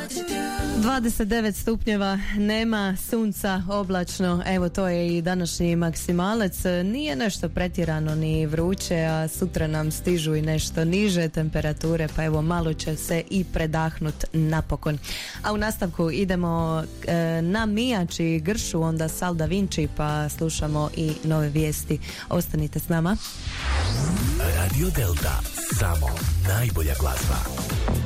29 stupnjeva, nema sunca, oblačno, evo to je i današnji maksimalac. Nije nešto pretjerano ni vruće, a sutra nam stižu i nešto niže temperature, pa evo malo će se i predahnut napokon. A u nastavku idemo na Mijač i Gršu, onda Sal Da Vinci, pa slušamo i nove vijesti. Ostanite s nama. Radio Delta, samo najbolja glazba.